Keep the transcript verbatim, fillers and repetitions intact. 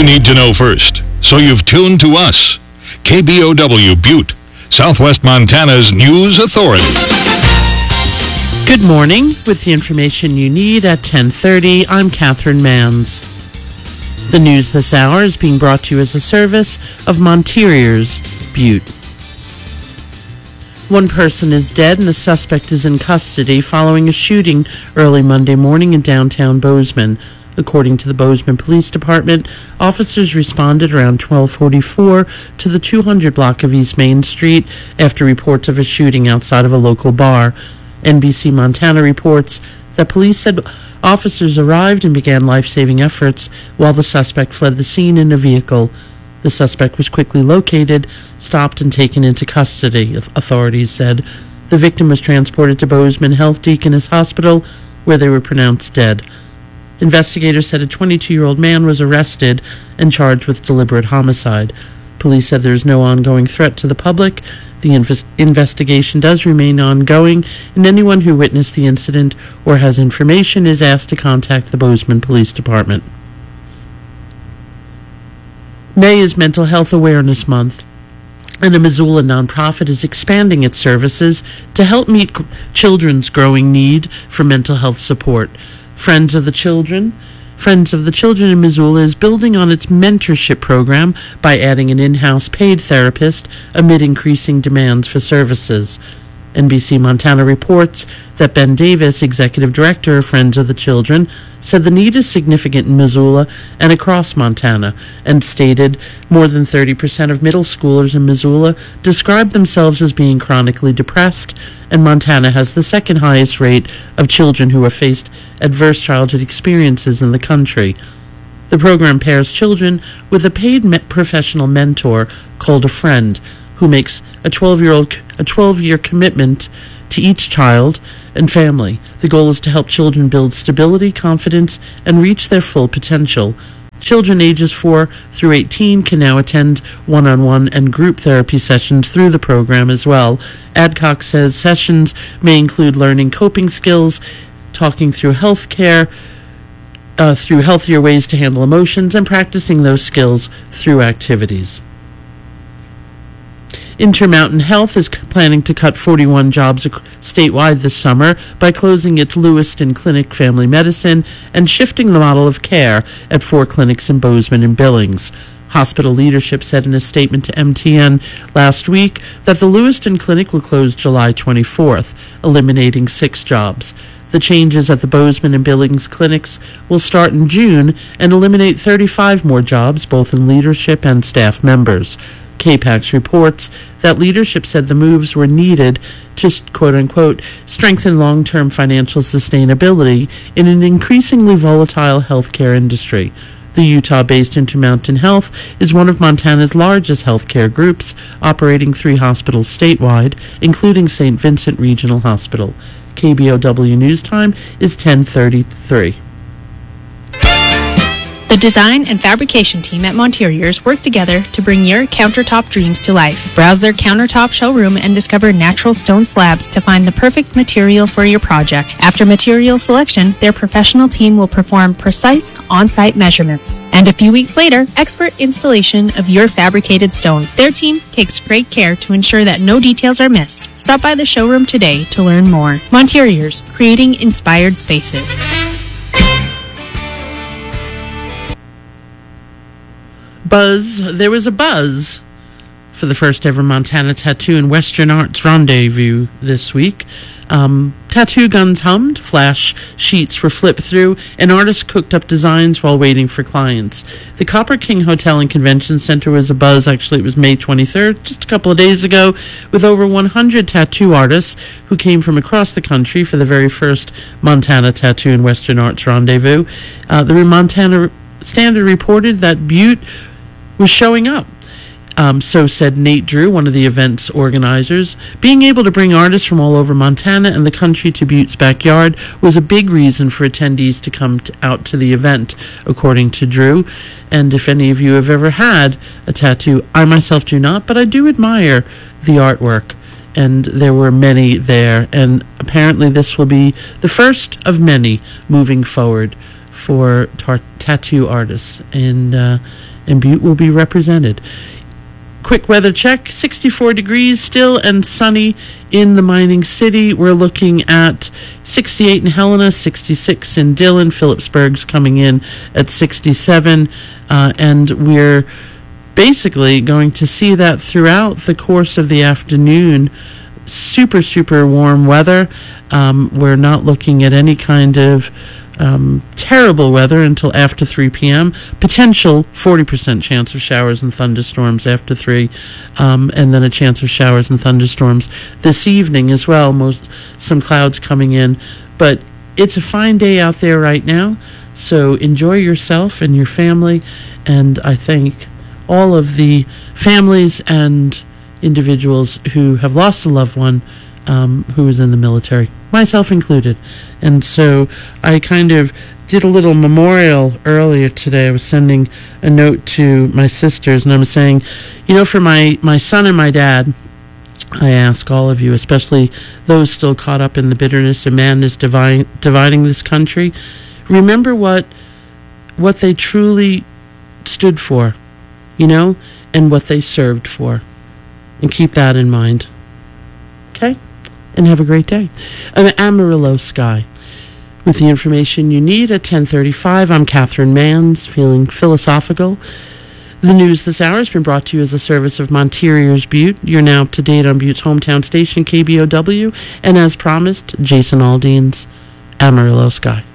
need to know first, so you've tuned to us. K B O W Butte, Southwest Montana's news authority. Good morning. With the information you need at ten thirty, I'm Catherine Manns. The news this hour is being brought to you as a service of Monteriors, Butte. One person is dead and a suspect is in custody following a shooting early Monday morning in downtown Bozeman. According to the Bozeman Police Department, officers responded around twelve forty-four to the two hundred block of East Main Street after reports of a shooting outside of a local bar. N B C Montana reports that police said officers arrived and began life-saving efforts while the suspect fled the scene in a vehicle. The suspect was quickly located, stopped, and taken into custody, authorities said. The victim was transported to Bozeman Health Deaconess Hospital, where they were pronounced dead. Investigators said a twenty-two-year-old man was arrested and charged with deliberate homicide. Police said there is no ongoing threat to the public. The inv- investigation does remain ongoing, and anyone who witnessed the incident or has information is asked to contact the Bozeman Police Department. May is Mental Health Awareness Month, and a Missoula nonprofit is expanding its services to help meet g- children's growing need for mental health support. Friends of the Children Friends of the Children in Missoula is building on its mentorship program by adding an in-house paid therapist amid increasing demands for services. N B C Montana reports that Ben Davis, executive director of Friends of the Children, said the need is significant in Missoula and across Montana, and stated more than thirty percent of middle schoolers in Missoula describe themselves as being chronically depressed, and Montana has the second highest rate of children who have faced adverse childhood experiences in the country. The program pairs children with a paid me- professional mentor called a friend, who makes a twelve-year-old a twelve-year commitment to each child and family. The goal is to help children build stability, confidence, and reach their full potential. Children ages four through eighteen can now attend one-on-one and group therapy sessions through the program as well. Adcock says sessions may include learning coping skills, talking through health care, uh, through healthier ways to handle emotions, and practicing those skills through activities. Intermountain Health is planning to cut forty-one jobs statewide this summer by closing its Lewiston Clinic Family Medicine and shifting the model of care at four clinics in Bozeman and Billings. Hospital leadership said in a statement to M T N last week that the Lewiston Clinic will close July twenty-fourth, eliminating six jobs. The changes at the Bozeman and Billings clinics will start in June and eliminate thirty-five more jobs, both in leadership and staff members. K PAX reports that leadership said the moves were needed to, quote-unquote, strengthen long-term financial sustainability in an increasingly volatile healthcare industry. The Utah-based Intermountain Health is one of Montana's largest healthcare groups, operating three hospitals statewide, including Saint Vincent Regional Hospital. K B O W News Time is ten thirty-three. The design and fabrication team at Monteriors work together to bring your countertop dreams to life. Browse their countertop showroom and discover natural stone slabs to find the perfect material for your project. After material selection, their professional team will perform precise on-site measurements. And a few weeks later, expert installation of your fabricated stone. Their team takes great care to ensure that no details are missed. Stop by the showroom today to learn more. Monteriors, creating inspired spaces. Buzz, there was a buzz for the first ever Montana Tattoo and Western Arts Rendezvous this week. Um, tattoo guns hummed, flash sheets were flipped through, and artists cooked up designs while waiting for clients. The Copper King Hotel and Convention Center was a buzz. Actually, it was May twenty-third, just a couple of days ago, with over one hundred tattoo artists who came from across the country for the very first Montana Tattoo and Western Arts Rendezvous. Uh, the Montana Standard reported that Butte was showing up. Um, so said Nate Drew, one of the event's organizers. Being able to bring artists from all over Montana and the country to Butte's backyard was a big reason for attendees to come to, out to the event, according to Drew. And if any of you have ever had a tattoo, I myself do not, but I do admire the artwork. And there were many there, and apparently this will be the first of many moving forward for tar- tattoo artists, and uh, and Butte will be represented. Quick weather check, sixty-four degrees still and sunny in the mining city. We're looking at sixty-eight in Helena, sixty-six in Dillon. Phillipsburg's coming in at sixty-seven, uh, and we're basically going to see that throughout the course of the afternoon. Super, super warm weather. Um, we're not looking at any kind of Um, terrible weather until after three p.m. Potential forty percent chance of showers and thunderstorms after three, um, and then a chance of showers and thunderstorms this evening as well. Most some clouds coming in, but it's a fine day out there right now. So enjoy yourself and your family, and I thank all of the families and individuals who have lost a loved one um, who was in the military, myself included. And so I kind of did a little memorial earlier today. I was sending a note to my sisters, and I was saying, you know, for my, my son and my dad, I ask all of you, especially those still caught up in the bitterness and madness dividing, dividing this country, remember what what they truly stood for, you know, and what they served for. And keep that in mind. Okay? And have a great day. I'm Amarillo Sky. With the information you need at ten thirty-five, I'm Catherine Manns, feeling philosophical. The news this hour has been brought to you as a service of Monterior's Butte. You're now up to date on Butte's hometown station, K B O W, and as promised, Jason Aldean's Amarillo Sky.